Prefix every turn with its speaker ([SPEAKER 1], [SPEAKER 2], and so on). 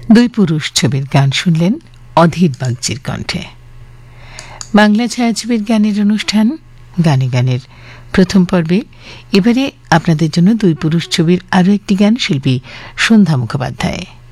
[SPEAKER 1] দুই পুরুষ ছবির গান শুনলেন অধীর বাগচির কণ্ঠে। বাংলা ছায়াছবির গানের অনুষ্ঠান গানে গানের প্রথম পর্বে এবারে আপনাদের জন্য দুই পুরুষ ছবির আরও একটি গান, শিল্পী সন্ধ্যা মুখোপাধ্যায়।